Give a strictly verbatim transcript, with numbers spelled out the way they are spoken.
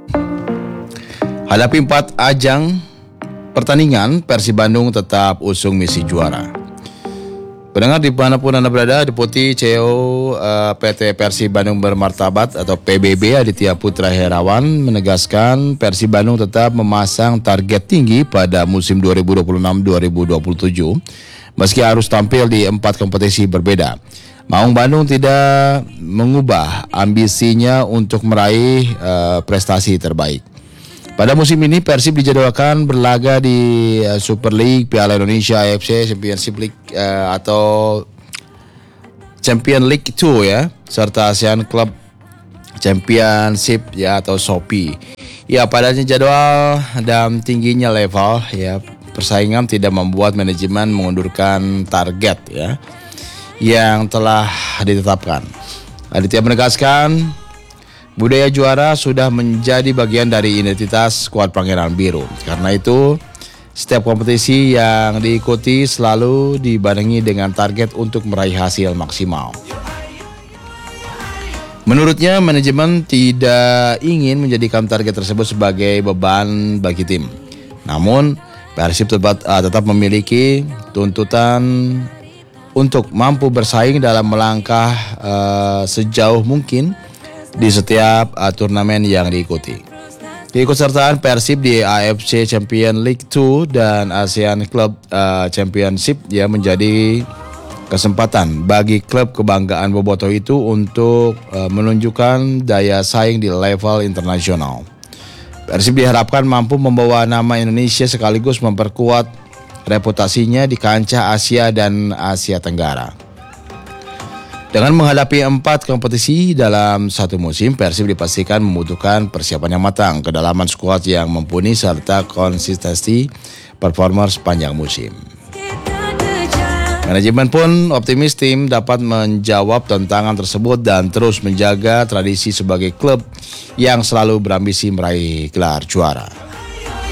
Hadapi empat ajang pertandingan, Persib Bandung tetap usung misi juara. Pendengar dimanapun Anda berada, Deputi C E O uh, P T Persib Bandung Bermartabat atau P B B Aditya Putra Herawan menegaskan Persib Bandung tetap memasang target tinggi pada musim dua ribu dua puluh enam dua ribu dua puluh tujuh meski harus tampil di empat kompetisi berbeda. Maung Bandung tidak mengubah ambisinya untuk meraih uh, prestasi terbaik. Pada musim ini Persib dijadwalkan berlaga di uh, Super League, Piala Indonesia, A F C, Championship League uh, atau Champion League dua ya, serta ASEAN Club Championship ya atau S O P I. Ya, padanya jadwal dan tingginya level ya persaingan tidak membuat manajemen mengundurkan target ya yang telah ditetapkan. Aditya menegaskan budaya juara sudah menjadi bagian dari identitas skuad Pangeran Biru. Karena itu, setiap kompetisi yang diikuti selalu dibarengi dengan target untuk meraih hasil maksimal. Menurutnya, manajemen tidak ingin menjadikan target tersebut sebagai beban bagi tim. Namun, Persib tetap, uh, tetap memiliki tuntutan untuk mampu bersaing dalam melangkah uh, sejauh mungkin di setiap uh, turnamen yang diikuti. Keikutsertaan Persib di A F C Champion League dua dan ASEAN Club uh, Championship ya menjadi kesempatan bagi klub kebanggaan bobotoh itu untuk uh, menunjukkan daya saing di level internasional. Persib diharapkan mampu membawa nama Indonesia sekaligus memperkuat reputasinya di kancah Asia dan Asia Tenggara. Dengan menghadapi empat kompetisi dalam satu musim, Persib dipastikan membutuhkan persiapan yang matang, kedalaman skuad yang mumpuni, serta konsistensi performa sepanjang musim. Manajemen pun optimis tim dapat menjawab tantangan tersebut dan terus menjaga tradisi sebagai klub yang selalu berambisi meraih gelar juara.